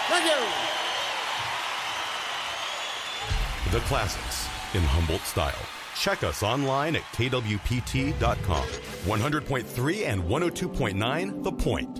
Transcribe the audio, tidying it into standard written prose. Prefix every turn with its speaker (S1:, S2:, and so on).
S1: Thank you.
S2: The classics in Humboldt style. Check us online at kwpt.com. 100.3 and 102.9 The Point.